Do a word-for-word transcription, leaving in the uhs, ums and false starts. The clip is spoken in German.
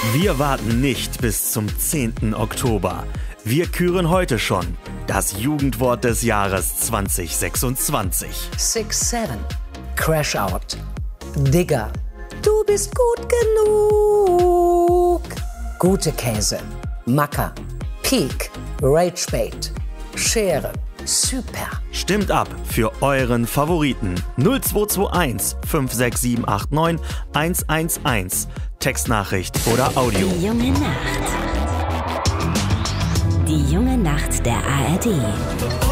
Wir warten nicht bis zum zehnten Oktober. Wir küren heute schon das Jugendwort des Jahres zwanzig sechsundzwanzig. six seven. Crash out. Digger. Du bist gut genug. Gute Käse. Macker. Peak. Ragebait. Schere. Super. Stimmt ab für euren Favoriten. null zwei zwei eins fünf sechs sieben acht neun eins eins eins. Textnachricht oder Audio. Die junge Nacht. Die junge Nacht der A R D.